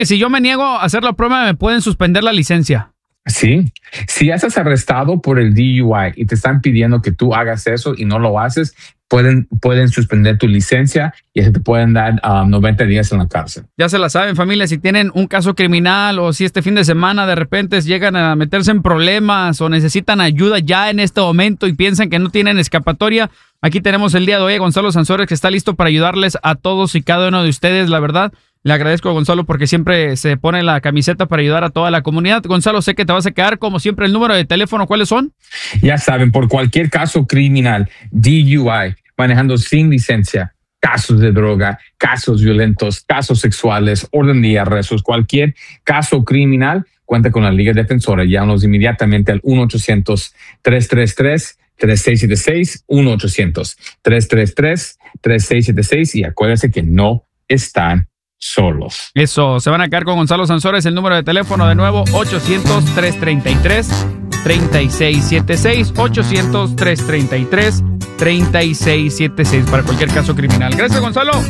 Si yo me niego a hacer la prueba, me pueden suspender la licencia. Sí, si ya estás arrestado por el DUI y te están pidiendo que tú hagas eso y no lo haces, pueden suspender tu licencia y te pueden dar 90 días en la cárcel. Ya se la saben, familia, si tienen un caso criminal o si este fin de semana de repente llegan a meterse en problemas o necesitan ayuda ya en este momento y piensan que no tienen escapatoria, aquí tenemos el día de hoy a Gonzalo Sansores, que está listo para ayudarles a todos y cada uno de ustedes, la verdad. Le agradezco a Gonzalo porque siempre se pone la camiseta para ayudar a toda la comunidad. Gonzalo, sé que te vas a quedar como siempre el número de teléfono. ¿Cuáles son? Ya saben, por cualquier caso criminal, DUI, manejando sin licencia, casos de droga, casos violentos, casos sexuales, orden de arrestos, cualquier caso criminal, cuenta con la Liga Defensora. Llámanos inmediatamente al 1-800-333-3676, 1-800-333-3676 y acuérdense que no están solos. Eso, se van a quedar con Gonzalo Sansores, el número de teléfono de nuevo, 800-333-3676, 800-333-3676 para cualquier caso criminal. Gracias, Gonzalo.